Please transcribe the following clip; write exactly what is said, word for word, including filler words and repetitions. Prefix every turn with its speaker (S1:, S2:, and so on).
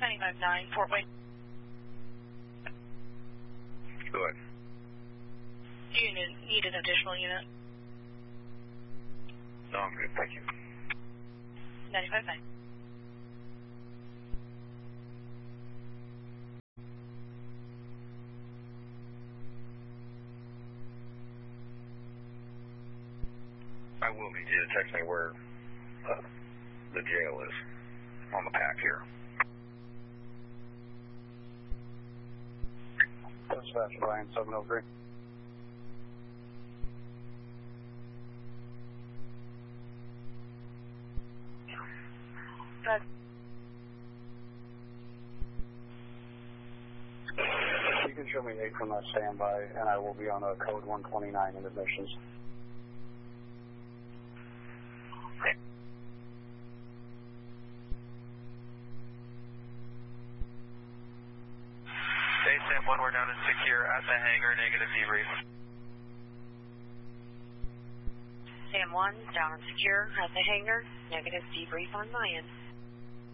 S1: ninety-five nine, Fort Wayne.
S2: Go ahead.
S1: Do you need, need an additional unit?
S2: No, I'm good, thank you.
S1: ninety-five nine.
S2: I will need you to text me where uh, the jail is on the pack here.
S3: Dispatch Brian seven oh three.
S1: But
S3: You can show me eight from that standby, and I will be on a code one twenty-nine in admissions.
S4: Sam one, we're down and secure at the hangar, negative debrief.
S1: Sam one, down and secure at the hangar, negative debrief on my end.